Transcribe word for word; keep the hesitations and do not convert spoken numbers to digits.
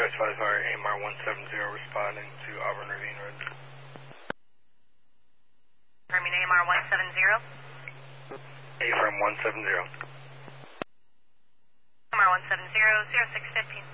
Northwest five R, A M R one seven zero responding to Auburn Ravine Road. I mean A M R one seven zero? A from one seven zero. A M R one seven zero, zero six fifteen.